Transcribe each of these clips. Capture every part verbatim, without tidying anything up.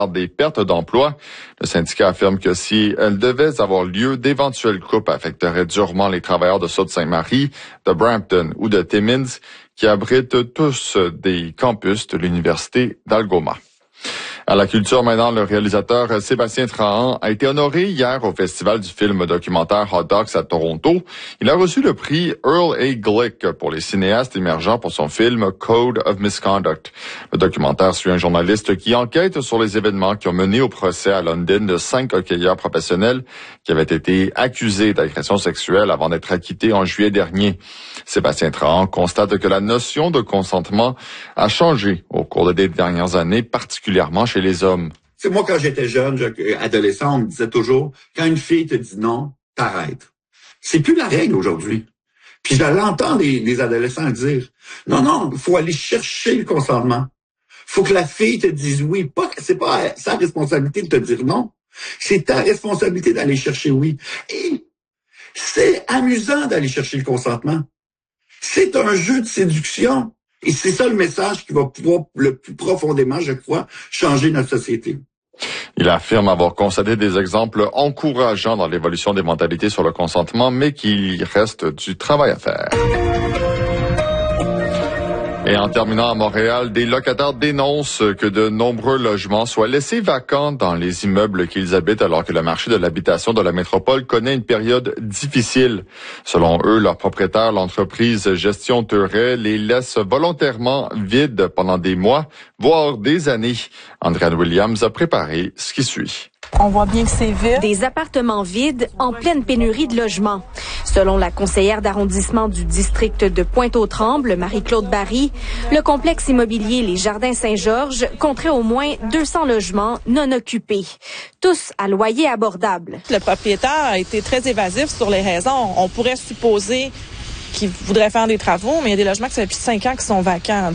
des pertes d'emploi. Le syndicat affirme que si elles devaient avoir lieu, d'éventuelles coupes affecteraient durement les travailleurs de Sault-Sainte-Marie, de Brampton ou de Timmins, qui abritent tous des campus de l'Université d'Algoma. À la culture maintenant, le réalisateur Sébastien Trahan a été honoré hier au Festival du film documentaire Hot Docs à Toronto. Il a reçu le prix Earl A. Glick pour les cinéastes émergents pour son film Code of Misconduct. Le documentaire suit un journaliste qui enquête sur les événements qui ont mené au procès à London de cinq hockeyeurs professionnels qui avaient été accusés d'agression sexuelle avant d'être acquittés en juillet dernier. Sébastien Trahan constate que la notion de consentement a changé au cours des dernières années, particulièrement chez les hommes. C'est moi, quand j'étais jeune, adolescent, on me disait toujours, quand une fille te dit non, t'arrêtes. C'est plus la règle aujourd'hui. Puis je l'entends des, des adolescents dire, non, non, il faut aller chercher le consentement. Faut que la fille te dise oui. Pas, c'est pas sa responsabilité de te dire non. C'est ta responsabilité d'aller chercher oui. Et c'est amusant d'aller chercher le consentement. C'est un jeu de séduction. Et c'est ça le message qui va pouvoir le plus profondément, je crois, changer notre société. Il affirme avoir constaté des exemples encourageants dans l'évolution des mentalités sur le consentement, mais qu'il reste du travail à faire. Et en terminant à Montréal, des locataires dénoncent que de nombreux logements soient laissés vacants dans les immeubles qu'ils habitent alors que le marché de l'habitation de la métropole connaît une période difficile. Selon eux, leurs propriétaires, l'entreprise Gestion Teuret, les laisse volontairement vides pendant des mois, voire des années. Andréane Williams a préparé ce qui suit. On voit bien que c'est vide. Des appartements vides en pleine pénurie de logements. Selon la conseillère d'arrondissement du district de Pointe-aux-Trembles, Marie-Claude Barry, le complexe immobilier Les Jardins Saint-Georges compterait au moins deux cents logements non occupés, tous à loyer abordable. Le propriétaire a été très évasif sur les raisons. On pourrait supposer qu'il voudrait faire des travaux, mais il y a des logements qui ça fait plus de cinq ans qui sont vacants.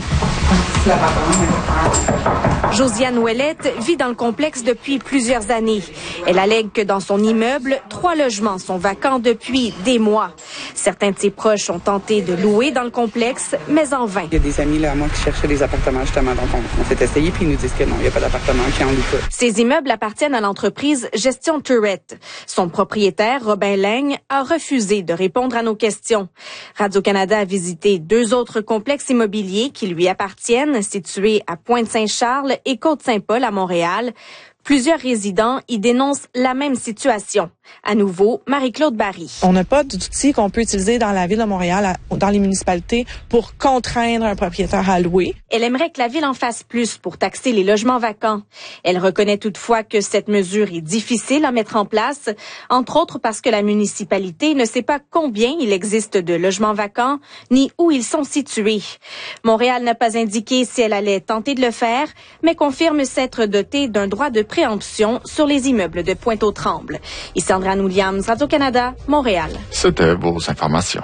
Josiane Ouellette vit dans le complexe depuis plusieurs années. Elle allègue que dans son immeuble, trois logements sont vacants depuis des mois. Certains de ses proches ont tenté de louer dans le complexe, mais en vain. Il y a des amis là, à moi qui cherchaient des appartements justement, donc on, on s'est essayé puis ils nous disent que non, il n'y a pas d'appartement qui en loue pas. Ces immeubles appartiennent à l'entreprise Gestion Teuret. Son propriétaire, Robin Laigne, a refusé de répondre à nos questions. Radio-Canada a visité deux autres complexes immobiliers qui lui appartiennent, situés à Pointe-Saint-Charles et Côte-Saint-Paul à Montréal. Plusieurs résidents y dénoncent la même situation. À nouveau, Marie-Claude Barry. On n'a pas d'outils qu'on peut utiliser dans la ville de Montréal, dans les municipalités, pour contraindre un propriétaire à louer. Elle aimerait que la ville en fasse plus pour taxer les logements vacants. Elle reconnaît toutefois que cette mesure est difficile à mettre en place, entre autres parce que la municipalité ne sait pas combien il existe de logements vacants, ni où ils sont situés. Montréal n'a pas indiqué si elle allait tenter de le faire, mais confirme s'être dotée d'un droit de préemption sur les immeubles de Pointe-aux-Trembles. Ici Andréane Williams, Radio-Canada, Montréal. C'était vos informations.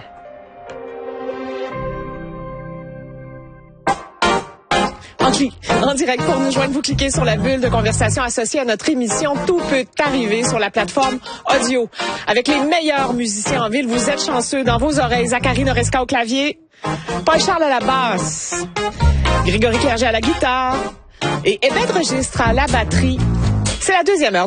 En direct pour nous joindre, vous cliquez sur la bulle de conversation associée à notre émission. Tout peut arriver sur la plateforme audio. Avec les meilleurs musiciens en ville, vous êtes chanceux. Dans vos oreilles, Zachary Noresca au clavier, Paul-Charles à la basse, Grégory Clerget à la guitare et Hébert Registre à la batterie. C'est la deuxième heure.